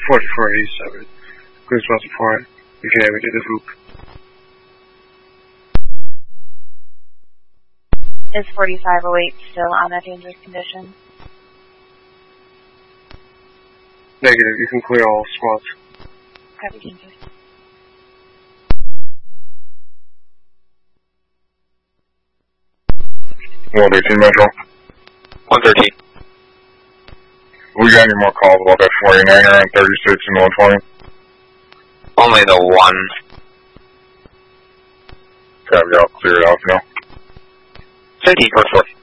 4487. Please well support. You can have me to the hoop. Is 4508 still on that dangerous condition? Negative. You can clear all spots. Copy, dangerous. Well, 18 Metro. 113. We got any more calls about that 49er and 36 and 120? Only the one. Copy, I'll clear it out now. 15, 44.